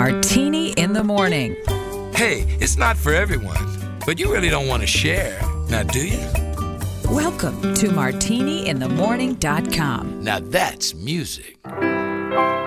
Martini in the Morning. Hey, it's not for everyone, but you really don't want to share, now do you? Welcome to MartiniInTheMorning.com. Now that's music.